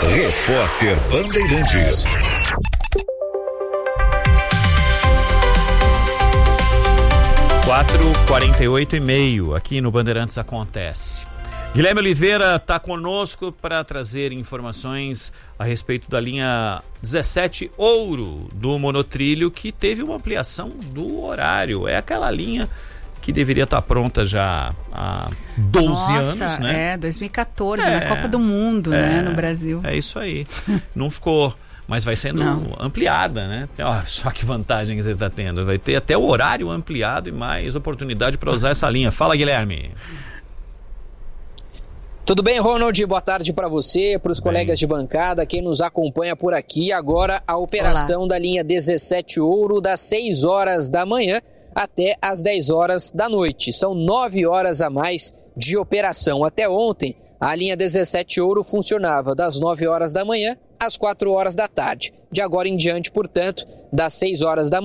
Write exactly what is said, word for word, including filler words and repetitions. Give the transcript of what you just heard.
Repórter Bandeirantes. quatro e quarenta e oito e meio, aqui no Bandeirantes acontece. Guilherme Oliveira está conosco para trazer informações a respeito da linha dezessete Ouro do monotrilho, que teve uma ampliação do horário. É aquela linha que deveria estar pronta já há doze Nossa, anos, né? É, dois mil e catorze, é, na Copa do Mundo, é, né, no Brasil. É isso aí. Não ficou, mas vai sendo Não. ampliada, né? Ó, só que vantagem que você está tendo. Vai ter até o horário ampliado e mais oportunidade para usar essa linha. Fala, Guilherme. Tudo bem, Ronald? Boa tarde para você, para os colegas de bancada, quem nos acompanha por aqui. Agora a operação Olá. da linha dezessete Ouro das seis horas da manhã até as dez horas da noite. São nove horas a mais de operação. Até ontem, a linha dezessete Ouro funcionava das nove horas da manhã às quatro horas da tarde. De agora em diante, portanto, das seis horas da manhã